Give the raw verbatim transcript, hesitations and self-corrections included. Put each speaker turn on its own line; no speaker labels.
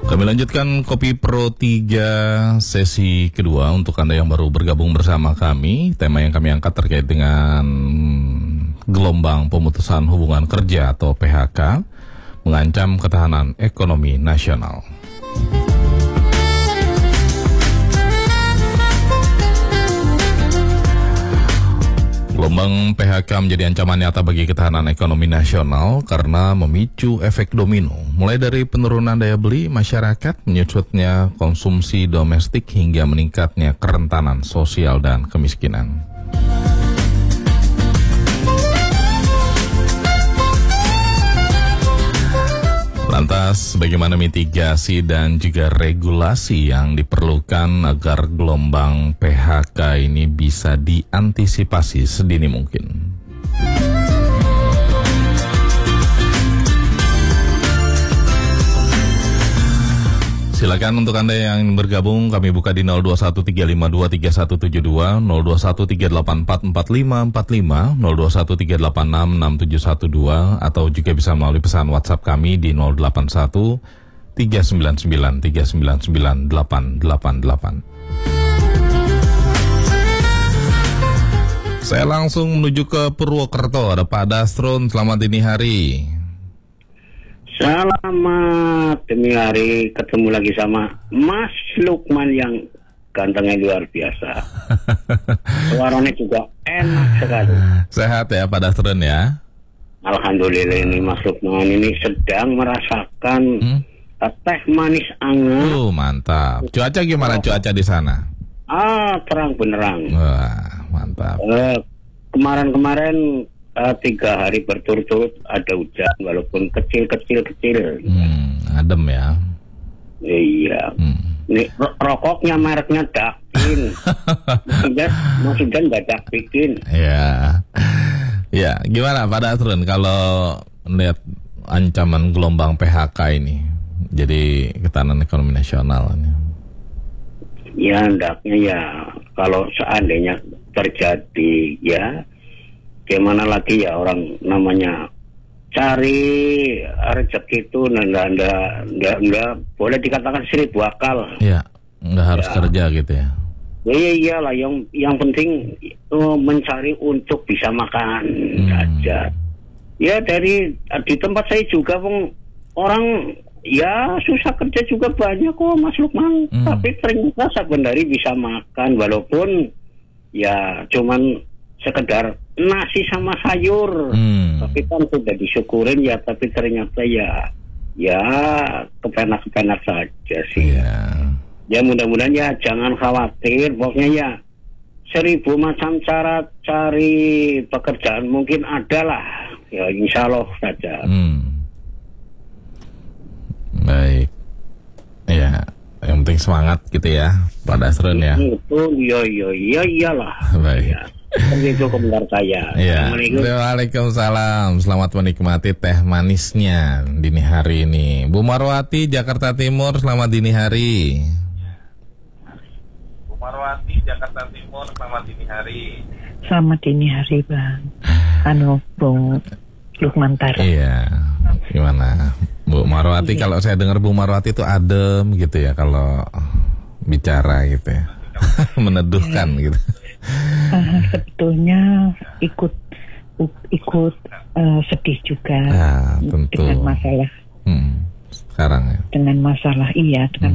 Kami lanjutkan Kopi Pro tiga sesi kedua. Untuk Anda yang baru bergabung bersama kami, tema yang kami angkat terkait dengan gelombang pemutusan hubungan kerja atau P H K mengancam ketahanan ekonomi nasional. Gelombang P H K menjadi ancaman nyata bagi ketahanan ekonomi nasional karena memicu efek domino, mulai dari penurunan daya beli masyarakat, menyusutnya konsumsi domestik, hingga meningkatnya kerentanan sosial dan kemiskinan. Lantas, bagaimana mitigasi dan juga regulasi yang diperlukan agar gelombang P H K ini bisa diantisipasi sedini mungkin? Silakan untuk Anda yang bergabung, kami buka di nol dua satu tiga lima dua tiga satu tujuh dua, nol dua satu tiga delapan empat empat lima empat lima, nol dua satu tiga delapan enam enam tujuh satu dua, atau juga bisa melalui pesan WhatsApp kami di nol delapan satu tiga sembilan sembilan tiga sembilan sembilan delapan delapan delapan. Saya langsung menuju ke Purwokerto, ada Pak Dasrun, selamat dini hari.
Selamat dini hari, ketemu lagi sama Mas Lukman yang gantengnya luar biasa. Suaranya juga enak sekali.
Sehat ya Pak Dasrun ya?
Alhamdulillah, ini Mas Lukman ini sedang merasakan hmm? teh manis anget.
Oh mantap. Cuaca gimana oh. cuaca di sana?
Ah terang benerang.
Wah mantap.
Eh, kemarin-kemarin Uh, tiga hari berturut-turut ada hujan, walaupun kecil-kecil-kecil.
Hmm, adem ya.
Iya. Hmm. Ini ro- rokoknya mereknya Dakpin. Maksudnya, maksudnya nggak Dakpikin.
Iya. Ya, gimana Pak Dasrun kalau lihat ancaman gelombang P H K ini, jadi ketahanan ekonomi nasional ini?
Ya, hendaknya ya kalau seandainya terjadi ya. Gimana lagi ya, orang namanya cari rezeki itu nggak nggak nggak nggak boleh dikatakan seribu akal.
Iya, nggak harus ya. Kerja gitu ya.
Iya iyalah, yang yang penting itu mencari untuk bisa makan hmm. saja. Ya dari di tempat saya juga pun orang ya susah kerja juga banyak kok Mas Lukman, hmm. tapi ternyata sebenarnya bisa makan walaupun ya cuman sekedar nasi sama sayur, hmm. tapi kan sudah disyukurin ya, tapi ternyata ya ya kepenak-kepenak saja sih.
Yeah.
Ya mudah-mudahan ya jangan khawatir, pokoknya ya seribu macam cara cari pekerjaan mungkin ada lah, ya insya Allah saja.
Hmm. Baik, ya yang penting semangat gitu ya Pak Dasrun ya.
Itu iya iya iya iyalah.
Baik. Ya.
Itu komentar saya.
Ya. Waalaikumsalam. Selamat menikmati teh manisnya dini hari ini. Bu Marwati, Jakarta Timur, selamat dini hari.
Bu Marwati, Jakarta Timur, selamat dini hari.
Selamat dini hari Bang. Anu Bung Lukman Tara.
Iya. Gimana Bu Marwati? Iya. Kalau saya dengar Bu Marwati itu adem gitu ya kalau bicara gitu ya. Meneduhkan iya. gitu.
Uh, sebetulnya ikut uh, ikut uh, sedih juga
nah, tentu.
dengan masalah
hmm, sekarang ya.
Dengan masalah iya dengan